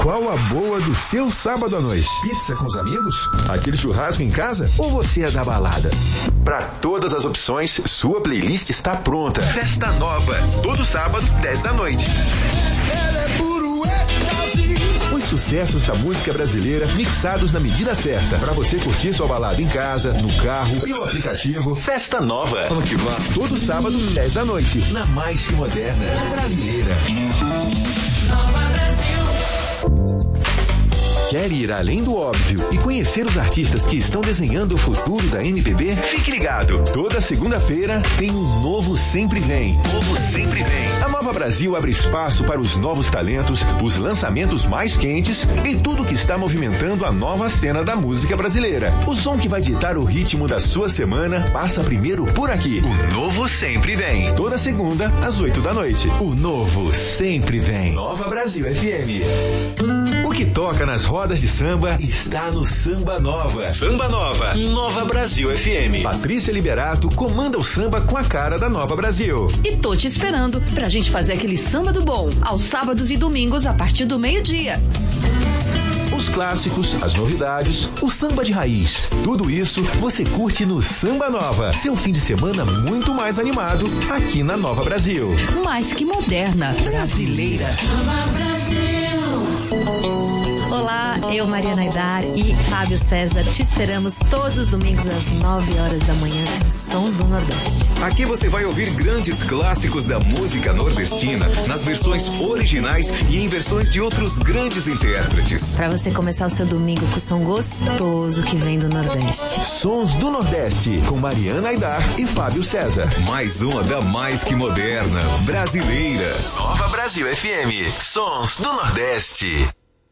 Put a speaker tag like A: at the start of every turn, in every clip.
A: Qual a boa do seu sábado à noite? Pizza com os amigos? Aquele churrasco em casa? Ou você é da balada? Para todas as opções, sua playlist está pronta. Festa Nova, todo sábado, 10 da noite. Os sucessos da música brasileira mixados na medida certa para você curtir sua balada em casa, no carro e no aplicativo. Festa Nova. Vamos que vá. Todo sábado, 10 da noite, na mais que moderna brasileira. Nova Brasil. Quer ir além do óbvio e conhecer os artistas que estão desenhando o futuro da MPB? Fique ligado. Toda segunda-feira tem um Novo Sempre Vem. Novo Sempre Vem. A Nova Brasil abre espaço para os novos talentos, os lançamentos mais quentes e tudo que está movimentando a nova cena da música brasileira. O som que vai ditar o ritmo da sua semana passa primeiro por aqui. O Novo Sempre Vem. Toda segunda, às 8 da noite. O Novo Sempre Vem. Nova Brasil FM. O que toca nas rodas de samba está no Samba Nova. Samba Nova, Nova Brasil FM. Patrícia Liberato comanda o samba com a cara da Nova Brasil.
B: E tô te esperando pra gente fazer aquele samba do bom, aos sábados e domingos a partir do meio-dia.
A: Os clássicos, as novidades, o samba de raiz. Tudo isso você curte no Samba Nova. Seu fim de semana muito mais animado aqui na Nova Brasil.
B: Mais que moderna, brasileira. Nova Brasil. Olá, eu, Mariana Aidar e Fábio César te esperamos todos os domingos às 9 horas da manhã com Sons do Nordeste.
C: Aqui você vai ouvir grandes clássicos da música nordestina nas versões originais e em versões de outros grandes intérpretes.
B: Para você começar o seu domingo com o som gostoso que vem do Nordeste.
A: Sons do Nordeste com Mariana Aidar e Fábio César.
C: Mais uma da mais que moderna, brasileira.
A: Nova Brasil FM. Sons do Nordeste.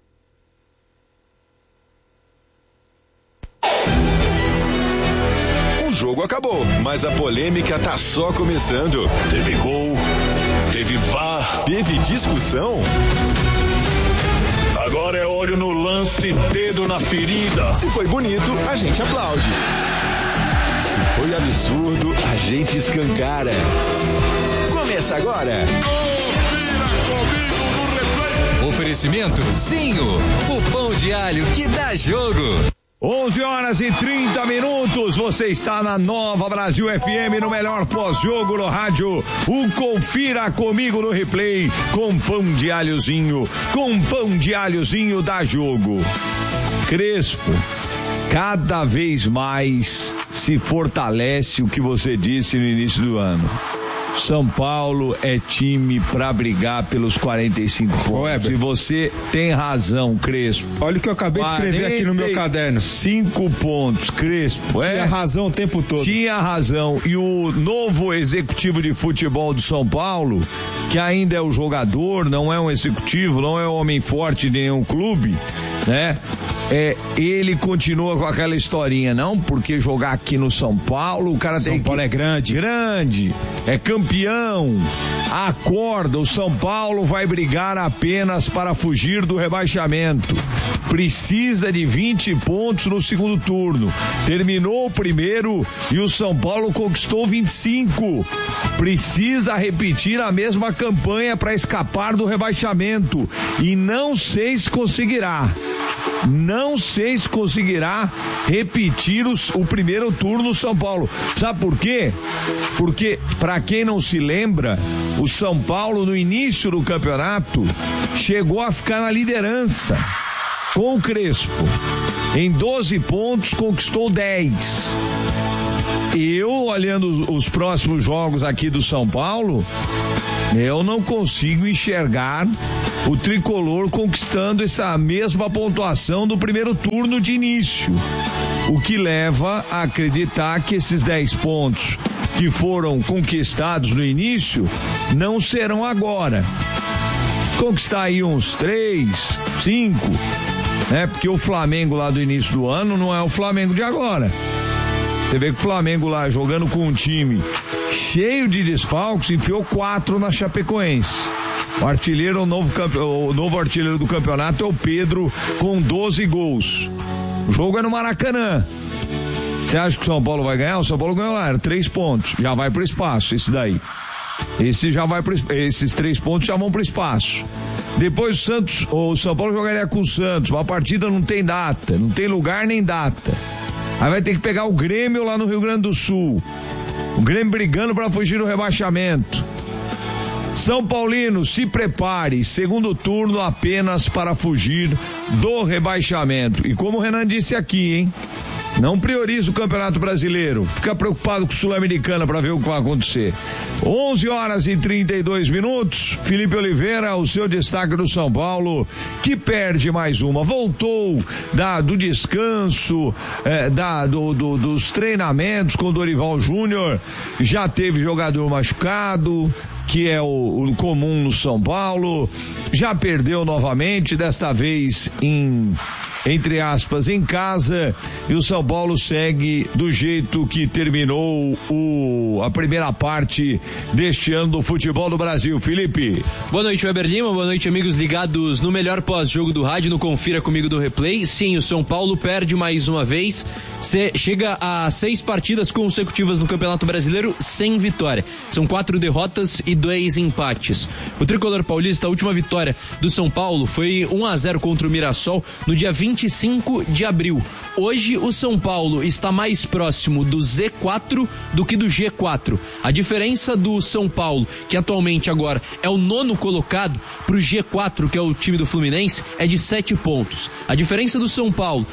A: O jogo acabou, mas a polêmica tá só começando.
D: Teve gol, teve VAR,
A: teve discussão.
D: Agora é olho no lance, dedo na ferida.
A: Se foi bonito, a gente aplaude. Se foi absurdo, a gente escancara. Começa agora.
E: Oferecimento Zinho, o pão de alho que dá jogo.
F: 11h30, você está na Nova Brasil FM, no melhor pós-jogo no rádio. O Confira Comigo no replay, com pão de alhozinho, dá jogo. Crespo, cada vez mais se fortalece o que você disse no início do ano. São Paulo é time pra brigar pelos 45 pontos. E você tem razão, Crespo.
G: Olha o que eu acabei de escrever aqui no meu caderno.
F: 5 pontos, Crespo.
G: Tinha razão o tempo todo.
F: Tinha razão. E o novo executivo de futebol do São Paulo, que ainda é o jogador, não é um executivo, não é um homem forte de nenhum clube, né? Ele continua com aquela historinha, não, porque jogar aqui no São Paulo, o cara tem que...
G: São Paulo é grande,
F: é campeão, acorda, o São Paulo vai brigar apenas para fugir do rebaixamento, precisa de 20 pontos no segundo turno, terminou o primeiro e o São Paulo conquistou 25, precisa repetir a mesma campanha para escapar do rebaixamento e não sei se conseguirá repetir o primeiro turno no São Paulo. Sabe por quê? Porque, pra quem não se lembra, o São Paulo no início do campeonato chegou a ficar na liderança com o Crespo. Em 12 pontos conquistou 10. Eu, olhando os próximos jogos aqui do São Paulo, eu não consigo enxergar o tricolor conquistando essa mesma pontuação do primeiro turno de início. O que leva a acreditar que esses 10 pontos que foram conquistados no início não serão agora. Conquistar aí uns 3, 5, né? Porque o Flamengo lá do início do ano não é o Flamengo de agora. Você vê que o Flamengo lá jogando com um time cheio de desfalques enfiou 4 na Chapecoense. O artilheiro, o novo artilheiro do campeonato é o Pedro, com 12 gols. O jogo é no Maracanã. Você acha que o São Paulo vai ganhar? O São Paulo ganhou lá, era 3 pontos. Já vai pro espaço, esse daí. Esses 3 pontos já vão pro espaço. Depois o São Paulo jogaria com o Santos. A partida não tem data, não tem lugar nem data. Aí vai ter que pegar o Grêmio lá no Rio Grande do Sul. O Grêmio brigando para fugir do rebaixamento. São Paulino, se prepare, segundo turno apenas para fugir do rebaixamento. E como o Renan disse aqui, hein? Não prioriza o Campeonato Brasileiro. Fica preocupado com o Sul-Americana para ver o que vai acontecer. 11h32. Felipe Oliveira, o seu destaque do São Paulo, que perde mais uma. Voltou do descanso, dos treinamentos com o Dorival Júnior. Já teve jogador machucado, que é o comum no São Paulo. Já perdeu novamente, desta vez entre aspas, em casa, e o São Paulo segue do jeito que terminou a primeira parte deste ano do futebol do Brasil. Felipe.
H: Boa noite, Weber Lima, boa noite, amigos ligados no melhor pós-jogo do rádio, no Confira Comigo do Replay. Sim, o São Paulo perde mais uma vez, chega a 6 partidas consecutivas no Campeonato Brasileiro sem vitória. São 4 derrotas e 2 empates. O tricolor paulista, a última vitória do São Paulo foi 1-0 contra o Mirassol no dia 25 de abril. Hoje o São Paulo está mais próximo do Z4 do que do G4. A diferença do São Paulo, que atualmente agora é o 9º colocado, pro G4, que é o time do Fluminense, é de 7 pontos. A diferença do São Paulo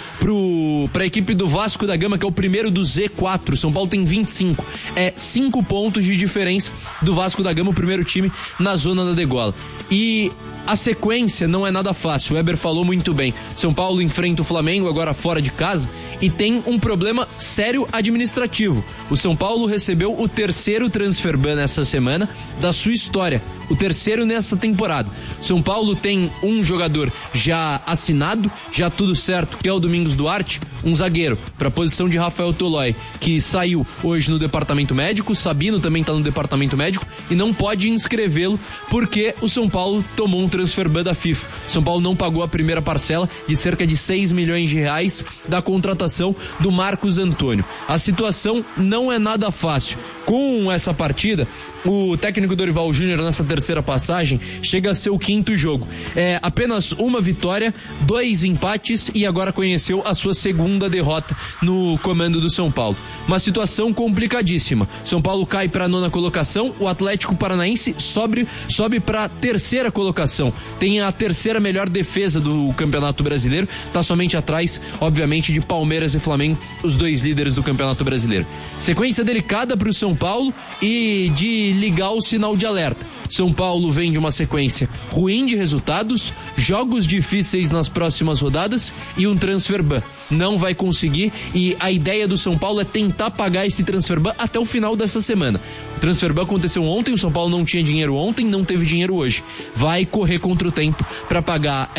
H: pra equipe do Vasco da Gama, que é o primeiro do Z4, São Paulo tem 25, é 5 pontos de diferença do Vasco da Gama, o primeiro time na zona da degola. E a sequência não é nada fácil, o Weber falou muito bem. São Paulo enfrenta o Flamengo agora fora de casa e tem um problema sério administrativo. O São Paulo recebeu o 3º transfer ban nessa semana da sua história, o 3º nessa temporada. São Paulo tem um jogador já assinado, já tudo certo, que é o Domingos Duarte, um zagueiro para a posição de Rafael Tolói, que saiu hoje no departamento médico. Sabino também está no departamento médico e não pode inscrevê-lo porque o São Paulo tomou um transfer ban da FIFA. São Paulo não pagou a primeira parcela de cerca de 6 milhões de reais da contratação do Marcos Antônio. A situação não é nada fácil. Com essa partida, o técnico Dorival Júnior, nessa terceira passagem, chega a ser o 5º jogo. É apenas uma vitória, 2 empates e agora conheceu a sua segunda derrota no comando do São Paulo. Uma situação complicadíssima. São Paulo cai para a 9ª colocação, o Atlético Paranaense sobe para a 3ª colocação. Tem a 3ª melhor defesa do Campeonato Brasileiro, tá somente atrás, obviamente, de Palmeiras e Flamengo, os 2 líderes do Campeonato Brasileiro. Sequência delicada para o São Paulo e de ligar o sinal de alerta. São Paulo vem de uma sequência ruim de resultados, jogos difíceis nas próximas rodadas e um transfer ban. Não vai conseguir, e a ideia do São Paulo é tentar pagar esse transfer ban até o final dessa semana. O transfer ban aconteceu ontem, o São Paulo não tinha dinheiro ontem, não teve dinheiro hoje. Vai correr contra o tempo para pagar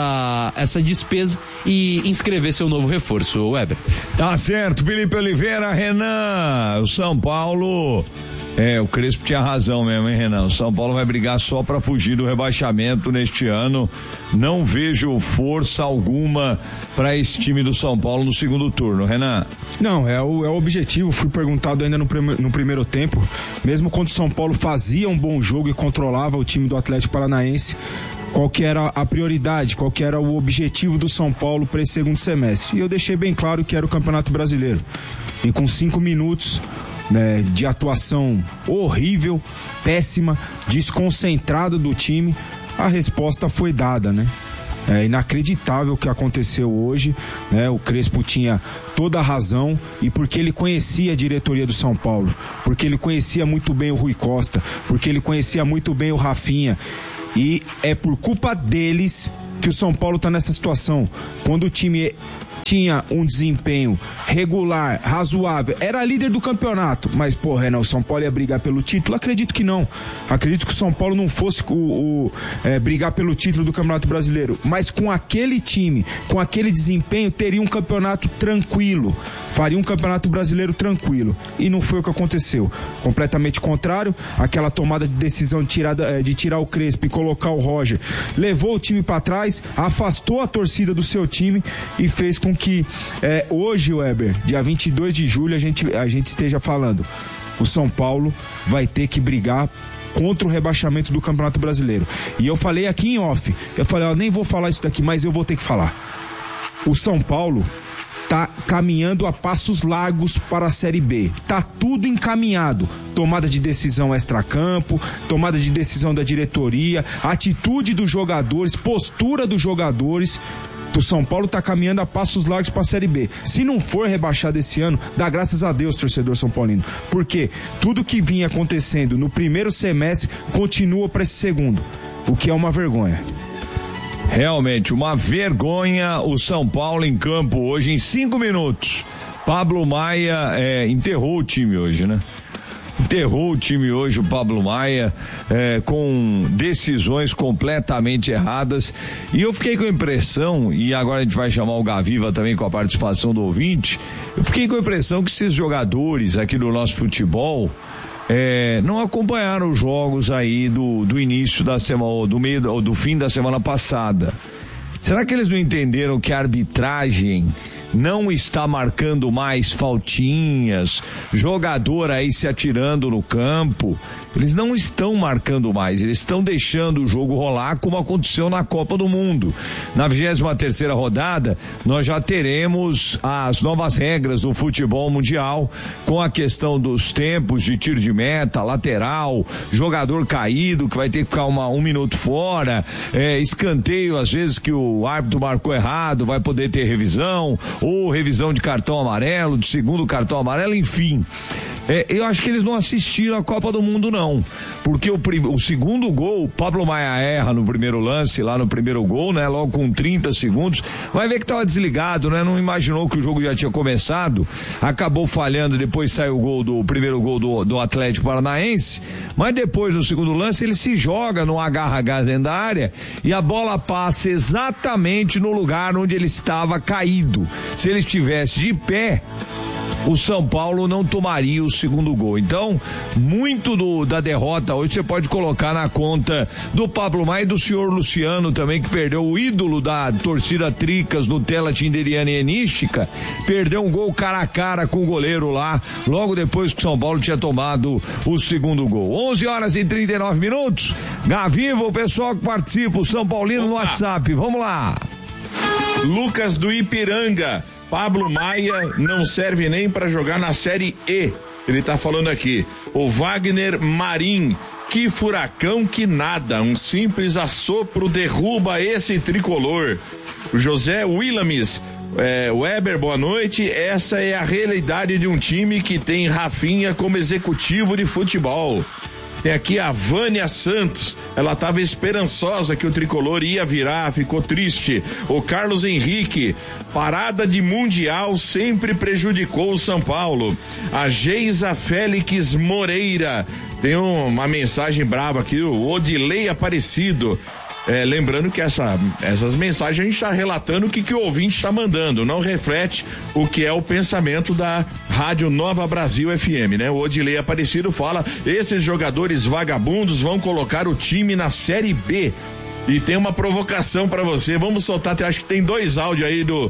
H: essa despesa e inscrever seu novo reforço, Weber.
F: Tá certo, Felipe Oliveira. Renan, o São Paulo... o Crespo tinha razão mesmo, hein, Renan? O São Paulo vai brigar só para fugir do rebaixamento neste ano. Não vejo força alguma para esse time do São Paulo no segundo turno, Renan.
G: Não, é o objetivo. Fui perguntado ainda no primeiro tempo, mesmo quando o São Paulo fazia um bom jogo e controlava o time do Atlético Paranaense, qual que era a prioridade, qual que era o objetivo do São Paulo para esse segundo semestre. E eu deixei bem claro que era o Campeonato Brasileiro. E com 5 minutos... de atuação horrível, péssima, desconcentrada do time, a resposta foi dada, né? É inacreditável o que aconteceu hoje, né? O Crespo tinha toda a razão, e porque ele conhecia a diretoria do São Paulo, porque ele conhecia muito bem o Rui Costa, porque ele conhecia muito bem o Rafinha, e é por culpa deles que o São Paulo tá nessa situação. Quando o time tinha um desempenho regular, razoável, era líder do campeonato, mas, porra, Renan, o São Paulo ia brigar pelo título? Acredito que não. Acredito que o São Paulo não fosse brigar pelo título do Campeonato Brasileiro, mas com aquele time, com aquele desempenho, teria um campeonato tranquilo, faria um Campeonato Brasileiro tranquilo, e não foi o que aconteceu. Completamente contrário, aquela tomada de decisão de tirar o Crespo e colocar o Roger, levou o time para trás, afastou a torcida do seu time e fez com que hoje, Weber, dia 22 de julho, a gente esteja falando: o São Paulo vai ter que brigar contra o rebaixamento do Campeonato Brasileiro. E eu falei aqui em off, eu falei, nem vou falar isso daqui, mas eu vou ter que falar. O São Paulo tá caminhando a passos largos para a Série B. Tá tudo encaminhado. Tomada de decisão extracampo, tomada de decisão da diretoria, atitude dos jogadores, postura dos jogadores. O São Paulo tá caminhando a passos largos para a Série B. Se não for rebaixado esse ano, dá graças a Deus, torcedor são paulino. Porque tudo que vinha acontecendo no primeiro semestre continua para esse segundo. O que é uma vergonha.
F: Realmente, uma vergonha o São Paulo em campo hoje em 5 minutos. Pablo Maia enterrou o time hoje, né? Enterrou o time hoje, o Pablo Maia, com decisões completamente erradas. E eu fiquei com a impressão, e agora a gente vai chamar o Gaviva também com a participação do ouvinte, eu fiquei com a impressão que esses jogadores aqui do nosso futebol não acompanharam os jogos aí do início da semana, do fim da semana passada. Será que eles não entenderam que a arbitragem não está marcando mais faltinhas, jogador aí se atirando no campo? Eles não estão marcando mais, eles estão deixando o jogo rolar como aconteceu na Copa do Mundo. Na 23ª rodada, nós já teremos as novas regras do futebol mundial, com a questão dos tempos de tiro de meta, lateral, jogador caído que vai ter que ficar um minuto fora, escanteio às vezes que o árbitro marcou errado, vai poder ter revisão, ou revisão de cartão amarelo, de segundo cartão amarelo, enfim. Eu acho que eles não assistiram a Copa do Mundo, não. Porque o segundo gol, o Pablo Maia erra no primeiro lance, lá no primeiro gol, né? Logo com 30 segundos. Vai ver que tava desligado, né? Não imaginou que o jogo já tinha começado. Acabou falhando, depois saiu o primeiro gol do Atlético Paranaense. Mas depois, no segundo lance, ele se joga no agarra-agarra dentro da área e a bola passa exatamente no lugar onde ele estava caído. Se ele estivesse de pé, o São Paulo não tomaria o segundo gol. Então, muito da derrota hoje você pode colocar na conta do Pablo Maia e do senhor Luciano também, que perdeu o ídolo da torcida Tricas, Nutella, Tinderiana e Enística, perdeu um gol cara a cara com o goleiro lá, logo depois que o São Paulo tinha tomado o segundo gol. 11h39. Gaviva, o pessoal que participa, o São Paulino no WhatsApp, vamos lá.
I: Lucas do Ipiranga. Pablo Maia não serve nem para jogar na Série E. Ele tá falando aqui. O Wagner Marim. Que furacão que nada. Um simples assopro derruba esse tricolor. O José Willames. Weber, boa noite. Essa é a realidade de um time que tem Rafinha como executivo de futebol. Tem aqui a Vânia Santos, ela estava esperançosa que o tricolor ia virar, ficou triste. O Carlos Henrique, parada de mundial sempre prejudicou o São Paulo. A Geisa Félix Moreira, tem uma mensagem brava aqui, o Odilei Aparecido. Lembrando que essas mensagens a gente está relatando o que o ouvinte está mandando, não reflete o que é o pensamento da Rádio Nova Brasil FM, né? O Odilei Aparecido fala: esses jogadores vagabundos vão colocar o time na Série B. E tem uma provocação pra você, vamos soltar, acho que tem 2 áudios aí no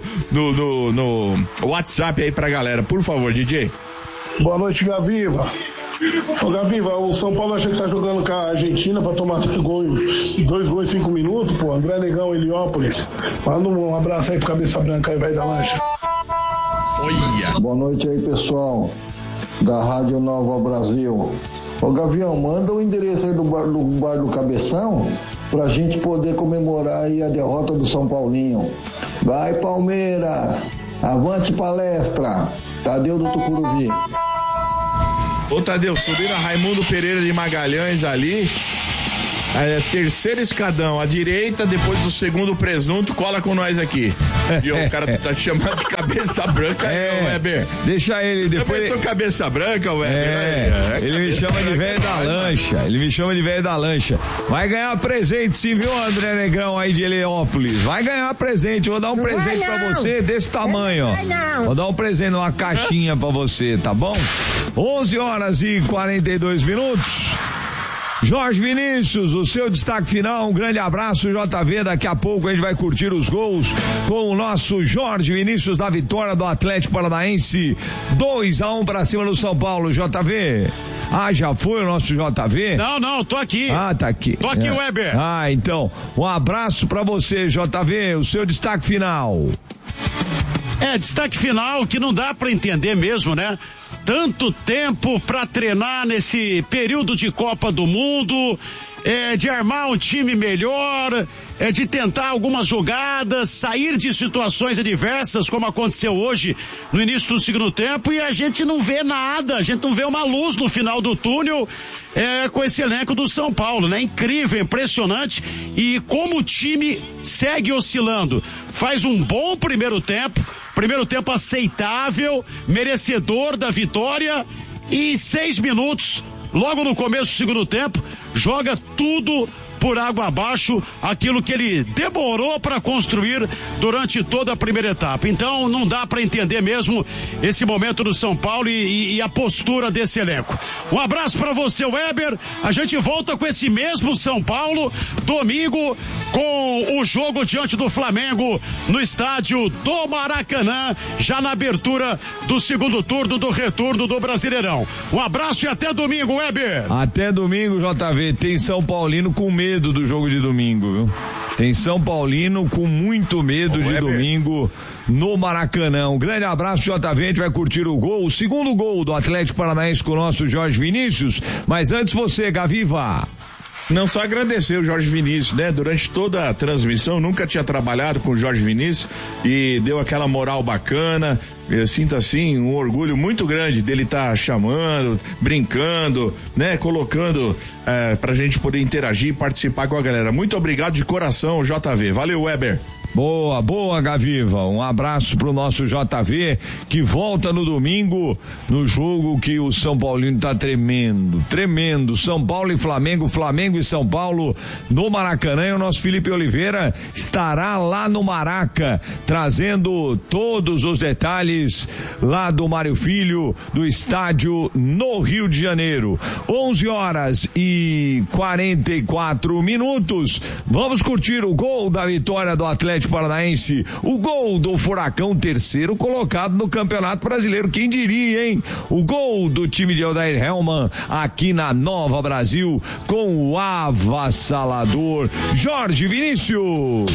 I: WhatsApp aí pra galera, por favor, DJ.
J: Boa noite, Gaviva. Ô Gaviva, o São Paulo acha que tá jogando com a Argentina pra tomar 2 gols em 5 minutos, pô. André Negão, Heliópolis. Manda um abraço aí pro Cabeça Branca aí, vai da lancha.
I: Olha.
K: Boa noite aí, pessoal da Rádio Nova Brasil. Ô Gavião, manda o endereço aí do bar do Cabeção pra gente poder comemorar aí a derrota do São Paulinho. Vai, Palmeiras! Avante palestra! Tadeu do Tucuruvi.
I: Ô Tadeu, subindo a Raimundo Pereira de Magalhães ali, terceiro escadão, à direita, depois do segundo presunto, cola com nós aqui. E o cara tá te chamando de Cabeça Branca aí, Weber.
F: Deixa ele depois.
I: Eu Cabeça Branca, Weber.
F: Ele me chama de velho da lancha. Ele me chama de velho da lancha. Vai ganhar presente, sim, viu, André Negão aí de Heliópolis? Vai ganhar presente. Vou dar um presente pra você desse tamanho, ó. Vou dar um presente numa caixinha pra você, tá bom? 11h42. Jorge Vinícius, o seu destaque final, um grande abraço, JV, daqui a pouco a gente vai curtir os gols com o nosso Jorge Vinícius da vitória do Atlético Paranaense, 2-1 pra cima do São Paulo, JV. Ah, já foi o nosso JV?
L: Não, tô aqui.
F: Ah, tá aqui.
L: Tô aqui, Weber.
F: Ah, então, um abraço pra você, JV, o seu destaque final.
L: Destaque final que não dá pra entender mesmo, né? Tanto tempo pra treinar nesse período de Copa do Mundo, de armar um time melhor, de tentar algumas jogadas, sair de situações adversas, como aconteceu hoje no início do segundo tempo, e a gente não vê nada, a gente não vê uma luz no final do túnel com esse elenco do São Paulo, né? Incrível, impressionante, e como o time segue oscilando. Faz um bom primeiro tempo aceitável, merecedor da vitória, e 6 minutos, logo no começo do segundo tempo, joga tudo por água abaixo, aquilo que ele demorou para construir durante toda a primeira etapa. Então não dá para entender mesmo esse momento do São Paulo e a postura desse elenco. Um abraço para você, Weber. A gente volta com esse mesmo São Paulo domingo com o jogo diante do Flamengo no estádio do Maracanã, já na abertura do segundo turno do retorno do Brasileirão. Um abraço e até domingo, Weber.
F: Até domingo, JV. Tem São Paulino com medo do jogo de domingo, viu? Tem São Paulino com muito medo de domingo no Maracanã. Um grande abraço, JV. A gente vai curtir o segundo gol do Atlético Paranaense com o nosso Jorge Vinícius. Mas antes você, Gaviva.
I: Não, só agradecer o Jorge Vinícius, né? Durante toda a transmissão, nunca tinha trabalhado com o Jorge Vinícius e deu aquela moral bacana. Eu sinto assim um orgulho muito grande dele estar chamando, brincando, né? Colocando pra gente poder interagir e participar com a galera. Muito obrigado de coração, JV. Valeu, Weber.
F: Boa, Gaviva. Um abraço pro nosso JV, que volta no domingo no jogo que o São Paulino tá tremendo. São Paulo e Flamengo, Flamengo e São Paulo no Maracanã, e o nosso Felipe Oliveira estará lá no Maraca, trazendo todos os detalhes lá do Mário Filho, do estádio no Rio de Janeiro. 11h44. Vamos curtir o gol da vitória do Atlético Paranaense, o gol do Furacão, terceiro colocado no Campeonato Brasileiro. Quem diria, hein? O gol do time de Odair Hellmann aqui na Nova Brasil, com o avassalador Jorge Vinícius.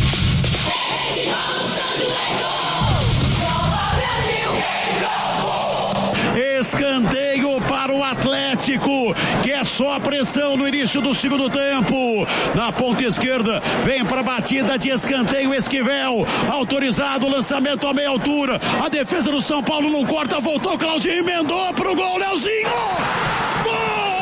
L: Escanteio para o Atlético, que é só pressão no início do segundo tempo. Na ponta esquerda, vem para a batida de escanteio Esquivel, autorizado, lançamento a meia altura. A defesa do São Paulo não corta, voltou, Claudinho emendou pro gol, Leozinho! Gol!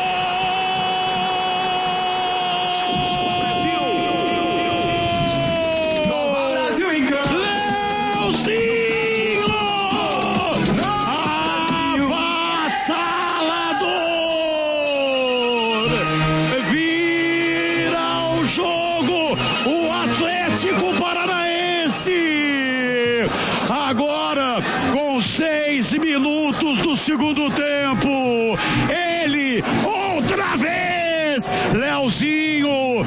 L: Segundo tempo, ele outra vez, Leozinho,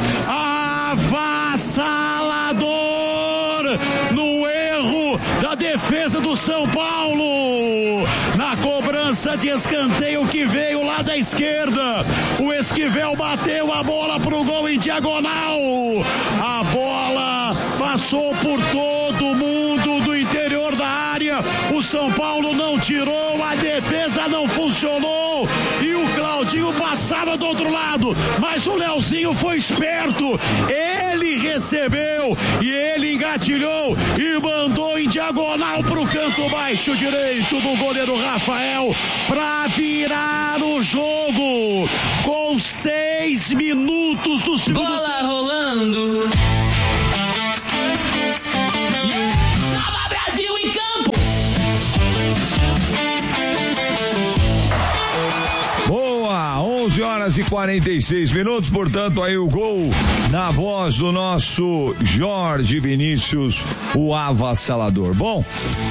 L: avassalador no erro da defesa do São Paulo, na cobrança de escanteio que veio lá da esquerda, o Esquivel bateu a bola pro gol em diagonal, a bola passou por todo mundo do interior da área, o São Paulo não tirou, a defesa não funcionou e o Claudinho passava do outro lado, mas o Leozinho foi esperto, ele recebeu e ele engatilhou e mandou em diagonal pro canto baixo direito do goleiro Rafael para virar o jogo com 6 minutos do segundo tempo.
M: Bola rolando. Nova Brasil em campo.
F: Boa, 11h46, portanto, aí o gol na voz do nosso Jorge Vinícius, o avassalador. Bom,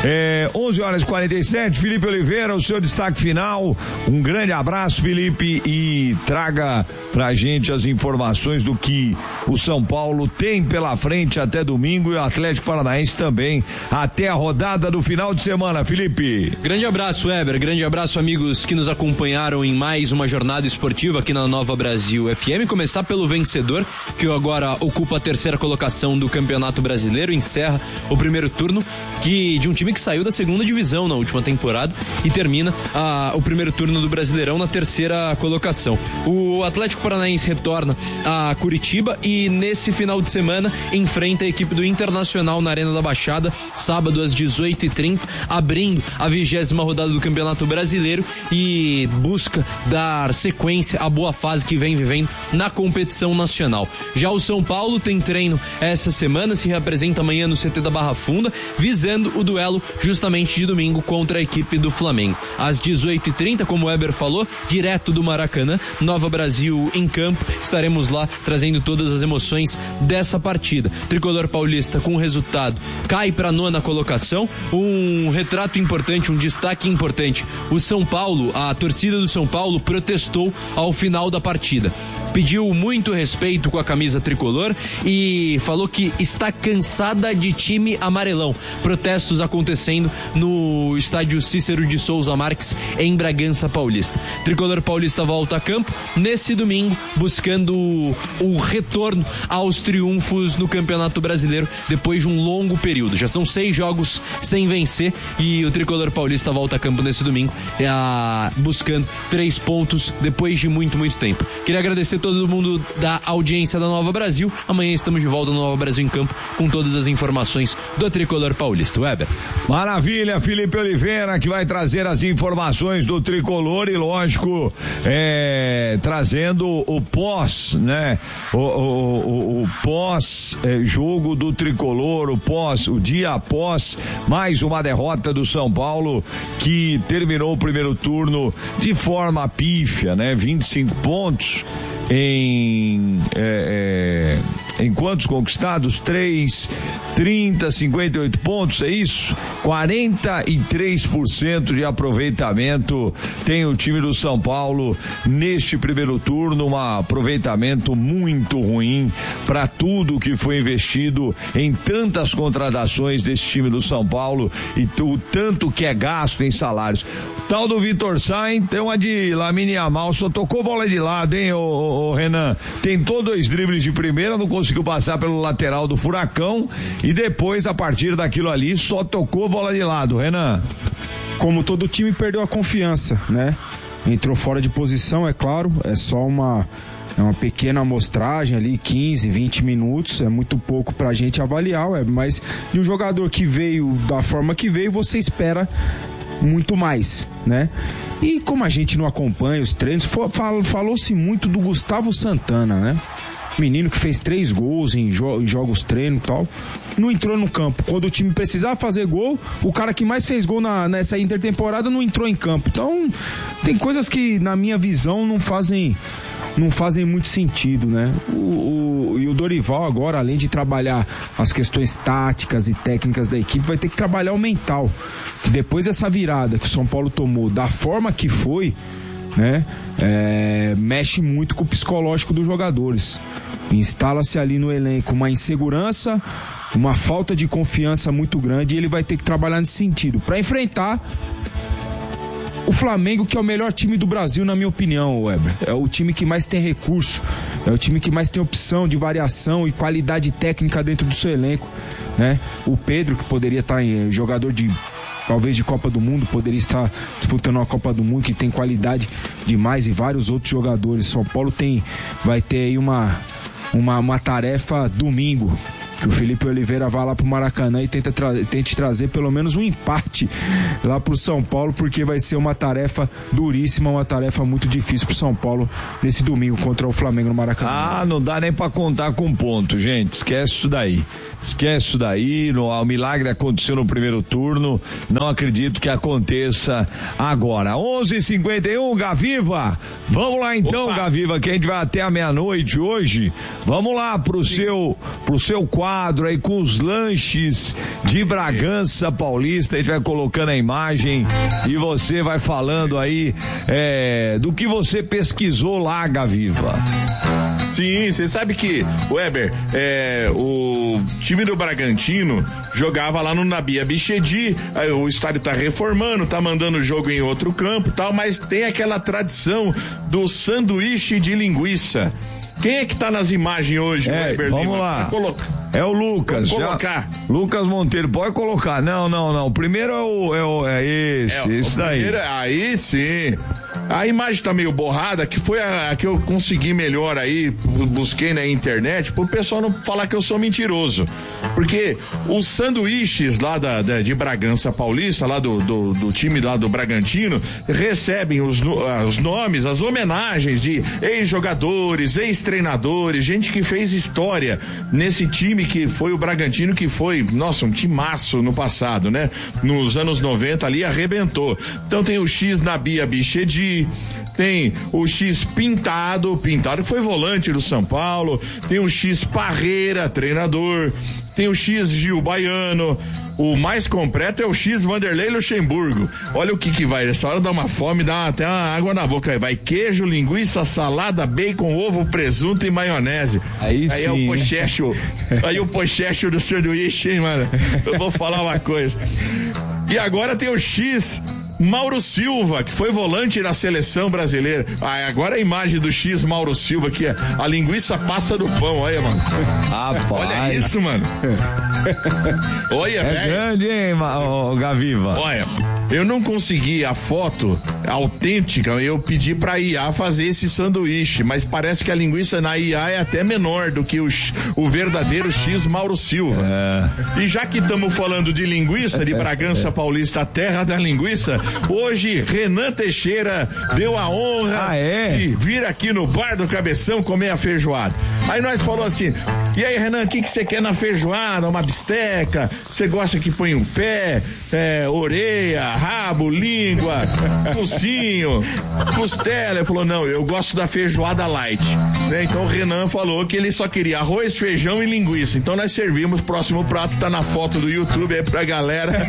F: 11h47, Felipe Oliveira, o seu destaque final. Um grande abraço, Felipe, e traga pra gente as informações do que o São Paulo tem pela frente até domingo e o Atlético Paranaense também até a rodada do final de semana, Felipe.
H: Grande abraço, Weber, grande abraço, amigos que nos acompanharam em mais uma jornada esportiva aqui na Nova Brasil FM. Começar pelo vencedor, que agora ocupa a terceira colocação do Campeonato Brasileiro, encerra o primeiro turno de um time que saiu da segunda divisão na última temporada e termina o primeiro turno do Brasileirão na terceira colocação. O Atlético Paranaense retorna a Curitiba e nesse final de semana enfrenta a equipe do Internacional na Arena da Baixada, sábado às 18h30, abrindo a 20ª rodada do Campeonato Brasileiro e busca dar sequência à boa fase que vem vivendo na competição nacional. Já o São Paulo tem treino essa semana, se reapresenta amanhã no CT da Barra Funda, visando o duelo justamente de domingo contra a equipe do Flamengo. Às 18h30, como o Weber falou, direto do Maracanã, Nova Brasil em campo, estaremos lá trazendo todas as emoções dessa partida. Tricolor paulista com o resultado cai para a 9ª colocação. Um retrato importante, um destaque importante: o São Paulo, a torcida do São Paulo protestou ao final da partida, pediu muito respeito com a camisa tricolor e falou que está cansada de time amarelão. Protestos acontecendo no estádio Cícero de Souza Marques em Bragança Paulista. Tricolor paulista volta a campo nesse domingo, buscando o retorno aos triunfos no Campeonato Brasileiro depois de um longo período. Já são 6 jogos sem vencer e o Tricolor paulista volta a campo nesse domingo, buscando 3 pontos depois de muito tempo. Queria agradecer todo mundo da audiência da Nova Brasil. Amanhã estamos de volta no Nova Brasil em campo com todas as informações do Tricolor paulista. Weber.
F: Maravilha, Felipe Oliveira, que vai trazer as informações do Tricolor e, lógico, trazendo o pós, né? O pós-jogo do Tricolor, o dia após mais uma derrota do São Paulo, que terminou o primeiro turno de forma pífia, né? 25 pontos em quantos conquistados? 3, 30, 58 pontos, é isso? 43% de aproveitamento tem o time do São Paulo neste primeiro turno, um aproveitamento muito ruim para tudo que foi investido em tantas contratações desse time do São Paulo e o tanto que é gasto em salários. O tal do Vitor Sá, então, a de Lamine Yamal só tocou bola de lado, hein, o Renan? Tentou 2 dribles de primeira, não conseguiu passar pelo lateral do Furacão e depois, a partir daquilo ali, só tocou bola de lado, Renan.
G: Como todo time, perdeu a confiança, né? Entrou fora de posição, é claro, é só uma pequena amostragem ali, 15, 20 minutos, é muito pouco pra gente avaliar, mas de um jogador que veio da forma que veio, você espera muito mais, né? E como a gente não acompanha os treinos, falou-se muito do Gustavo Santana, né? Menino que fez 3 gols em jogos treino e tal, não entrou no campo. Quando o time precisava fazer gol, o cara que mais fez gol nessa intertemporada não entrou em campo. Então, tem coisas que, na minha visão, não fazem muito sentido, né? E o Dorival agora, além de trabalhar as questões táticas e técnicas da equipe, vai ter que trabalhar o mental. Depois dessa virada que o São Paulo tomou, da forma que foi, né? Mexe muito com o psicológico dos jogadores. Instala-se ali no elenco uma insegurança, uma falta de confiança muito grande, e ele vai ter que trabalhar nesse sentido para enfrentar o Flamengo, que é o melhor time do Brasil, na minha opinião, Weber. É o time que mais tem recurso, é o time que mais tem opção de variação e qualidade técnica dentro do seu elenco, né? O Pedro, que poderia estar jogador talvez de Copa do Mundo, poderia estar disputando uma Copa do Mundo, que tem qualidade demais, e vários outros jogadores. São Paulo vai ter aí uma tarefa domingo, que o Felipe Oliveira vá lá pro Maracanã e tente trazer pelo menos um empate lá pro São Paulo, porque vai ser uma tarefa duríssima, uma tarefa muito difícil pro São Paulo nesse domingo contra o Flamengo no Maracanã.
F: Não dá nem pra contar com ponto, gente, esquece isso daí. Esquece isso daí, o milagre aconteceu no primeiro turno, não acredito que aconteça agora. 11h51, Gaviva, vamos lá então. Opa. Gaviva, que a gente vai até a meia-noite hoje, vamos lá pro seu quadro aí com os lanches de Bragança Paulista, a gente vai colocando a imagem e você vai falando aí do que você pesquisou lá, Gaviva.
I: Sim, você sabe que, Weber, o time do Bragantino jogava lá no Nabi Abichedi, o estádio tá reformando, tá mandando o jogo em outro campo e tal, mas tem aquela tradição do sanduíche de linguiça. Quem é que tá nas imagens hoje, Weber?
F: Vamos lá. É o Lucas.
I: Vamos colocar.
F: Lucas Monteiro, pode colocar. Não. O primeiro é esse daí.
I: Aí sim. A imagem tá meio borrada, que foi a que eu consegui melhor aí, busquei na internet, pro pessoal não falar que eu sou mentiroso. Porque os sanduíches lá de Bragança Paulista, lá do time lá do Bragantino, recebem os nomes, as homenagens de ex-jogadores, ex-treinadores, gente que fez história nesse time que foi o Bragantino, que foi, nossa, um timaço no passado, né? Nos anos 90 ali arrebentou. Então tem o X Nabi Abichedi, tem o X Pintado que foi volante do São Paulo, tem o X Parreira, treinador, tem o X Gil Baiano, o mais completo é o X Vanderlei Luxemburgo. Olha o que vai, essa hora dá uma fome, dá até uma água na boca, vai queijo, linguiça, salada, bacon, ovo, presunto e maionese. Aí sim. É o pochecho do sanduíche, hein, mano? Eu vou falar uma coisa. E agora tem o X Mauro Silva, que foi volante na seleção brasileira. Agora a imagem do X Mauro Silva, que a linguiça passa do pão, olha, mano.
F: Rapaz.
I: Olha isso, mano. Olha, velho.
F: Grande, hein, Gaviva?
I: Olha, eu não consegui a foto autêntica, eu pedi pra IA fazer esse sanduíche, mas parece que a linguiça na IA é até menor do que o verdadeiro X Mauro Silva. E já que estamos falando de linguiça, de Bragança Paulista, a terra da linguiça, hoje Renan Teixeira deu a honra de vir aqui no Bar do Cabeção comer a feijoada. Aí nós falou assim, e aí, Renan, o que você quer na feijoada? Uma bisteca? Você gosta que põe um pé, orelha, rabo, língua, focinho, costela? Ele falou, não, eu gosto da feijoada light, né? Então o Renan falou que ele só queria arroz, feijão e linguiça. Então nós servimos, próximo prato tá na foto do YouTube aí pra galera.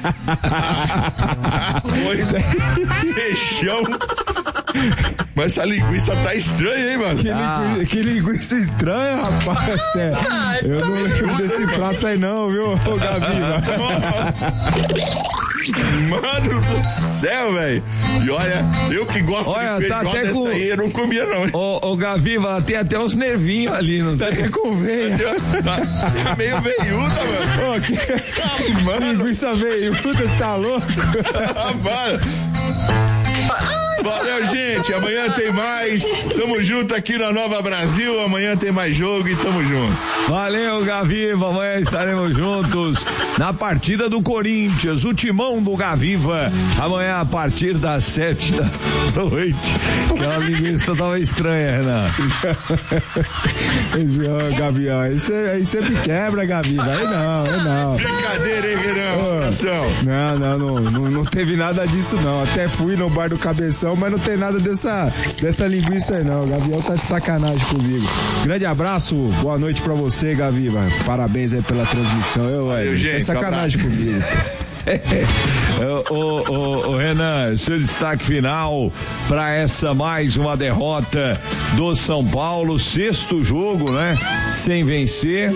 I: Arroz, feijão. Mas essa linguiça tá estranha, hein, mano?
G: Que linguiça estranha, rapaz. Eu não lembro desse prato aí não, viu, Gaviva?
I: Mano do céu, velho. E olha, eu que gosto de feijoada, essa aí eu não comia não.
F: Ô Gaviva, tem até uns nervinhos ali, não
G: tá até com veia.
I: Tá meio veiuda, mano.
G: Mano, linguiça veiuda, tá louco?
I: Mano. Valeu, gente. Amanhã tem mais. Tamo junto aqui na Nova Brasil. Amanhã tem mais jogo e tamo junto.
F: Valeu, Gaviva. Amanhã estaremos juntos na partida do Corinthians. O timão do Gaviva. Amanhã a partir das 7 da noite. Aquela linguiça tava estranha, Renan.
G: Gavião, aí sempre quebra, Gaviva. Aí não.
I: Brincadeira, hein, Renan?
G: Não teve nada disso, não. Até fui no Bar do Cabeção, mas não tem nada dessa linguiça aí, não. O Gavião tá de sacanagem comigo. Grande abraço, boa noite pra você, Gaviva. Parabéns aí pela transmissão. Você é sacanagem comigo.
F: Ô Renan, seu destaque final para essa mais uma derrota do São Paulo, 6º jogo, né? Sem vencer.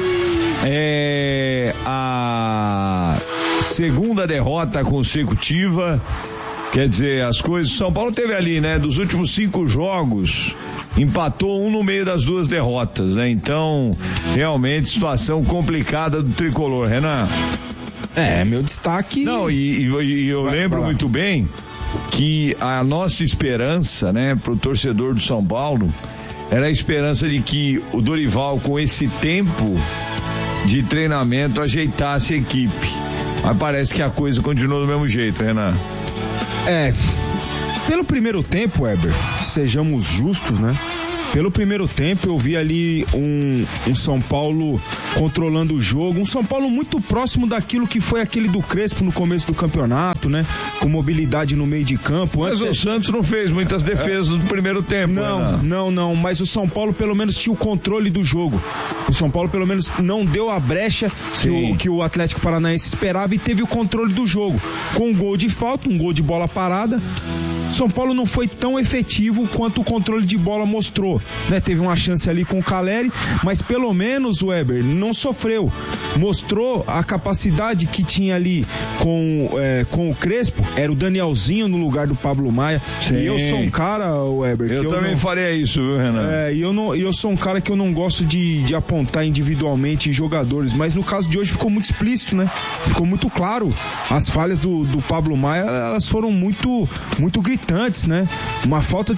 F: A 2ª derrota consecutiva. Quer dizer, as coisas. São Paulo teve ali, né? Dos últimos 5 jogos, empatou um no meio das 2 derrotas, né? Então, realmente, situação complicada do tricolor, Renan.
G: Meu destaque.
F: Não, e eu lembro muito bem que a nossa esperança, né, pro torcedor do São Paulo, era a esperança de que o Dorival, com esse tempo de treinamento, ajeitasse a equipe. Mas parece que a coisa continua do mesmo jeito, Renan.
G: Pelo primeiro tempo, Weber, sejamos justos, né? Pelo primeiro tempo eu vi ali um São Paulo controlando o jogo, um São Paulo muito próximo daquilo que foi aquele do Crespo no começo do campeonato, né? Com mobilidade no meio de campo.
F: Mas o Santos não fez muitas defesas no primeiro tempo.
G: Não, mas o São Paulo pelo menos tinha o controle do jogo. O São Paulo pelo menos não deu a brecha que o Atlético Paranaense esperava e teve o controle do jogo. Com um gol de falta, um gol de bola parada. São Paulo não foi tão efetivo quanto o controle de bola mostrou, né? Teve uma chance ali com o Caleri, mas pelo menos o Weber não sofreu, mostrou a capacidade que tinha ali com o Crespo. Era o Danielzinho no lugar do Pablo Maia.
F: Sim.
G: E eu sou um cara, Weber,
F: eu também faria isso, viu, Renan?
G: E eu sou um cara que eu não gosto de apontar individualmente jogadores, mas no caso de hoje ficou muito explícito, né? Ficou muito claro. As falhas do Pablo Maia, elas foram muito gritantes, né? Uma falta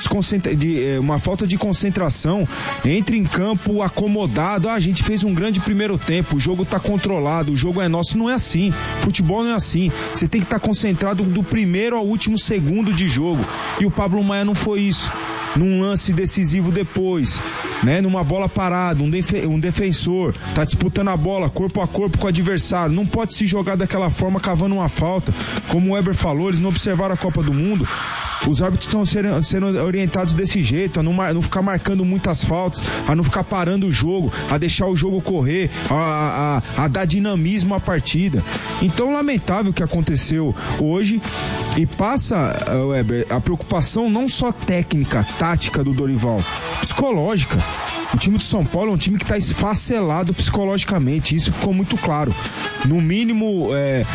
G: de concentração, entra em campo acomodado. A gente fez um grande primeiro tempo, o jogo tá controlado, o jogo é nosso. Não é assim, futebol não é assim. Você tem que estar concentrado do primeiro ao último segundo de jogo, e o Pablo Maia não foi isso. Num lance decisivo depois, né? Numa bola parada, um defensor tá disputando a bola corpo a corpo com o adversário, não pode se jogar daquela forma cavando uma falta. Como o Weber falou, eles não observaram a Copa do Mundo. Os árbitros estão sendo orientados desse jeito, a não ficar marcando muitas faltas, a não ficar parando o jogo, a deixar o jogo correr, a dar dinamismo à partida. Então, lamentável o que aconteceu hoje, e passa, Weber, a preocupação não só técnica, tática do Dorival, psicológica. O time do São Paulo é um time que está esfacelado psicologicamente, isso ficou muito claro. No mínimo,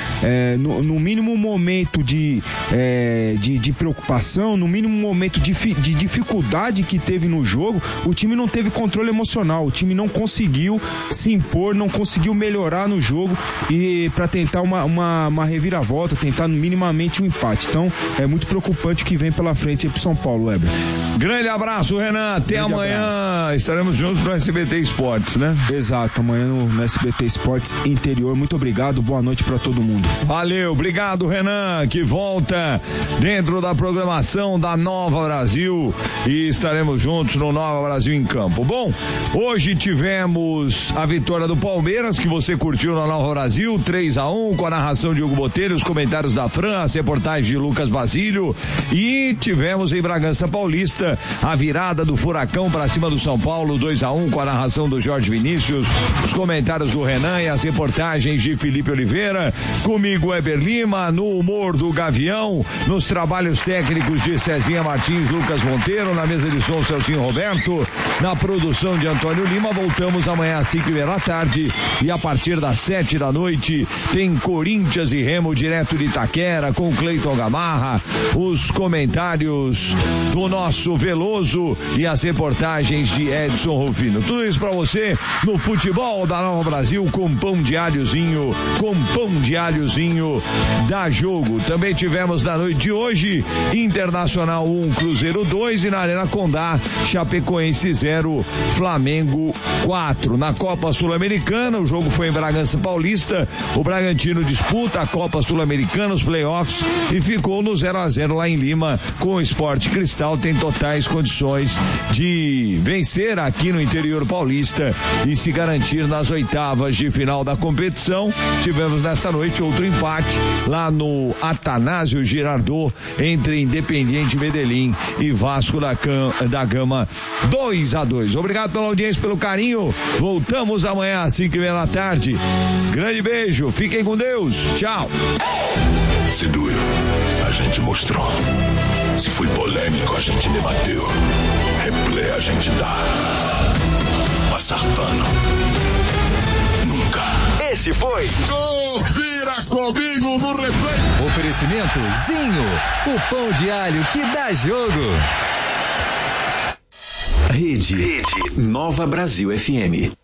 G: no mínimo momento de preocupação, no mínimo momento de dificuldade que teve no jogo, o time não teve controle emocional, o time não conseguiu se impor, não conseguiu melhorar no jogo e para tentar uma reviravolta, tentar minimamente um empate. Então, é muito preocupante o que vem pela frente aí pro São Paulo, Weber.
F: Grande abraço, Renan. Até
G: Grande
F: amanhã.
G: Abraço.
F: Estaremos juntos no SBT Esportes, né?
G: Exato, amanhã no SBT Esportes Interior. Muito obrigado, boa noite para todo mundo.
F: Valeu, obrigado, Renan, que volta dentro da programação da Nova Brasil, e estaremos juntos no Nova Brasil em Campo. Bom, hoje tivemos a vitória do Palmeiras, que você curtiu na Nova Brasil, 3-1, com a narração de Hugo Botelho, os comentários da Fran, as reportagens de Lucas Basílio, e tivemos em Bragança Paulista a virada do Furacão para cima do São Paulo, 2-1, com a narração do Jorge Vinícius, os comentários do Renan e as reportagens de Felipe Oliveira, comigo Weber Lima, no humor do Gavião, nos trabalhos técnicos de Cezinha Martins, Lucas Monteiro, na mesa de som Celcinho Roberto, na produção de Antônio Lima. Voltamos amanhã às 5h30 da tarde, e a partir das 7 da noite tem Corinthians e Remo direto de Itaquera com Cleiton Gamarra, os comentários do nosso Veloso e as reportagens de Edson Rufino. Tudo isso pra você no futebol da Nova Brasil, com pão de alhozinho, da Jogo. Também tivemos na noite de hoje Internacional 1, Cruzeiro 2, e na Arena Condá, Chapecoense 0, Flamengo 4. Na Copa Sul-Americana, o jogo foi em Bragança Paulista, o Bragantino disputa a Copa Sul-Americana, os playoffs, e ficou no 0-0 lá em Lima com o Sport Cristal. Tem totais condições de vencer aqui no interior paulista e se garantir nas oitavas de final da competição. Tivemos nessa noite outro empate lá no Atanásio Girardot, entre Independiente Medellín e Vasco da Gama, 2-2. Obrigado pela audiência, pelo carinho. Voltamos amanhã às 5h30 da tarde. Grande beijo, fiquem com Deus, tchau.
D: Se doeu, a gente mostrou. Se foi polêmico, a gente debateu. Replay a gente dá. Passar pano, nunca.
A: Esse foi
L: Confira comigo no replay.
E: Oferecimento Zinho, o pão de alho que dá jogo.
A: Rede Nova Brasil FM.